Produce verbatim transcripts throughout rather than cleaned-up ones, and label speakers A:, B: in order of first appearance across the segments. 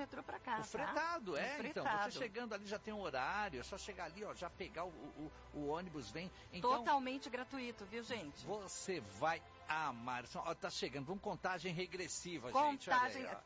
A: metrô para cá.
B: O fretado,
A: tá?
B: é,
A: o fretado.
B: Então, você chegando ali já tem um horário, é só chegar ali, ó, já pegar o, o, o ônibus, vem. Então,
A: totalmente gratuito, viu, gente?
B: Você vai amar. Ó, tá chegando, vamos contagem regressiva,
A: contagem...
B: gente.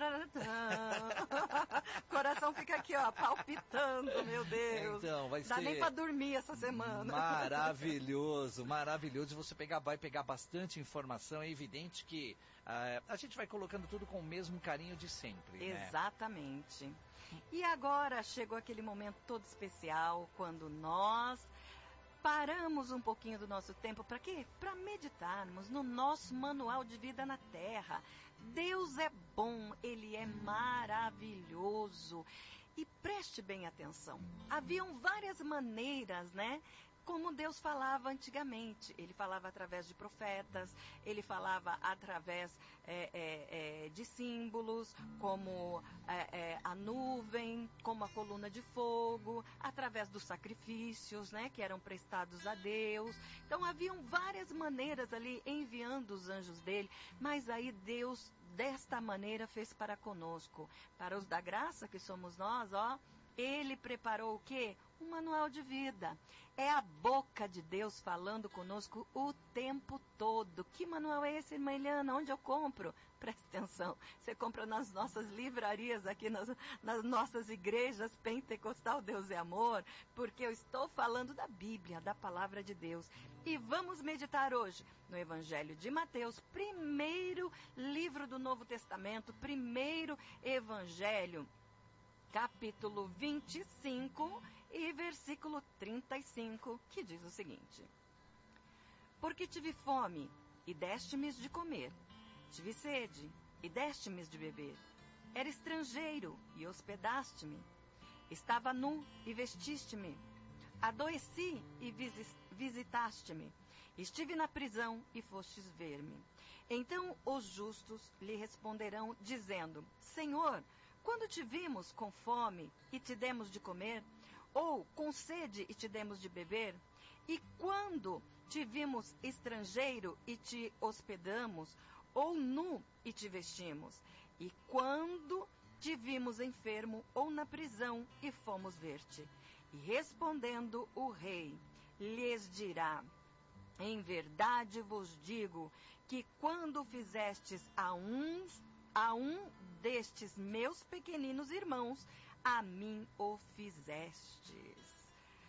A: O coração fica aqui, ó, palpitando, meu Deus.
B: Então, vai
A: Dá
B: ser...
A: nem pra dormir essa semana.
B: Maravilhoso, maravilhoso. Você pegar, vai pegar bastante informação. É evidente que uh, a gente vai colocando tudo com o mesmo carinho de sempre.
A: Exatamente. Né? E agora chegou aquele momento todo especial, quando nós paramos um pouquinho do nosso tempo. Para quê? Para meditarmos no nosso manual de vida na Terra. Deus é bom, Ele é maravilhoso. E preste bem atenção. Haviam várias maneiras, né? Como Deus falava antigamente. Ele falava através de profetas, ele falava através é, é, é, de símbolos, como é, é, a nuvem, como a coluna de fogo, através dos sacrifícios, né, que eram prestados a Deus. Então haviam várias maneiras ali enviando os anjos dele, mas aí Deus desta maneira fez para conosco. Para os da graça, que somos nós, ó, Ele preparou o quê? Um manual de vida. É a boca de Deus falando conosco o tempo todo. Que manual é esse, irmã Eliana? Onde eu compro? Preste atenção. Você compra nas nossas livrarias, aqui nas, nas nossas igrejas Pentecostal Deus é Amor, porque eu estou falando da Bíblia, da Palavra de Deus. E vamos meditar hoje no Evangelho de Mateus, primeiro livro do Novo Testamento, primeiro Evangelho, capítulo vinte e cinco e versículo trinta e cinco, que diz o seguinte: Porque tive fome e deste-me de comer, tive sede e deste-me de beber, era estrangeiro e hospedaste-me, estava nu e vestiste-me, adoeci e visitaste-me, estive na prisão e fostes ver-me. Então os justos lhe responderão, dizendo: Senhor, quando te vimos com fome e te demos de comer, ou com sede e te demos de beber? E quando te vimos estrangeiro e te hospedamos, ou nu e te vestimos? E quando te vimos enfermo ou na prisão e fomos ver-te? E respondendo o rei, lhes dirá: Em verdade vos digo que quando fizestes a uns A um destes meus pequeninos irmãos, a mim o fizestes.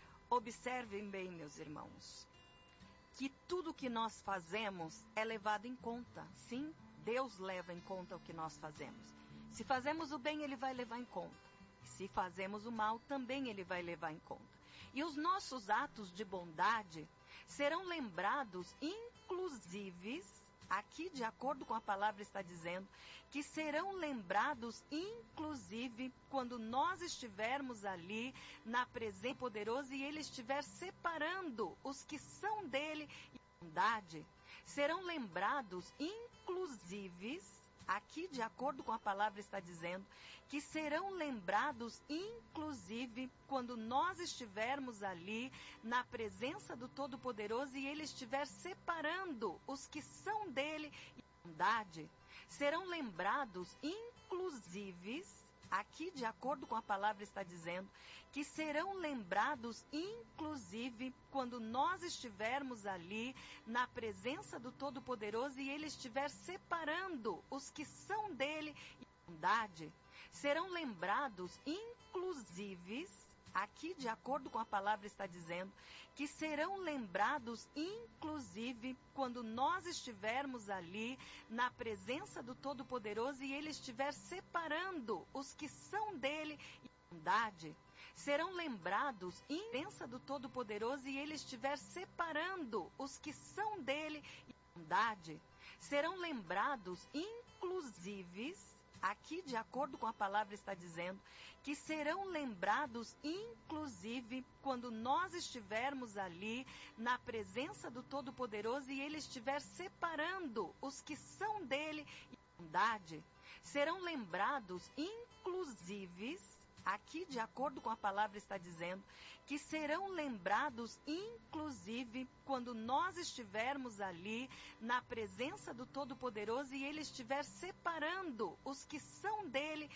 A: Observem bem, meus irmãos, que tudo que nós fazemos é levado em conta. Sim, Deus leva em conta o que nós fazemos. Se fazemos o bem, Ele vai levar em conta. Se fazemos o mal, também Ele vai levar em conta. E os nossos atos de bondade serão lembrados, inclusive... Aqui, de acordo com a palavra, está dizendo que serão lembrados, inclusive, quando nós estivermos ali na presença poderosa e Ele estiver separando os que são dele e bondade. Serão lembrados, inclusive, aqui, de acordo com a palavra, está dizendo que serão lembrados, inclusive, quando nós estivermos ali na presença do Todo-Poderoso e Ele estiver separando os que são dele e bondade. Serão lembrados, inclusive, aqui, de acordo com a palavra, está dizendo que serão lembrados, inclusive, quando nós estivermos ali na presença do Todo-Poderoso e Ele estiver separando os que são dele e bondade. Serão lembrados, inclusive, aqui, de acordo com a palavra, está dizendo que serão lembrados, inclusive, quando nós estivermos ali na presença do Todo-Poderoso e Ele estiver separando os que são dele e bondade. Serão lembrados em presença do Todo-Poderoso e Ele estiver separando os que são dele e bondade. Serão lembrados, inclusive, aqui, de acordo com a palavra, está dizendo que serão lembrados, inclusive, quando nós estivermos ali na presença do Todo-Poderoso e Ele estiver separando os que são dele e bondade. Serão lembrados, inclusive, aqui, de acordo com a palavra, está dizendo que serão lembrados, inclusive, quando nós estivermos ali na presença do Todo-Poderoso e Ele estiver separando os que são dele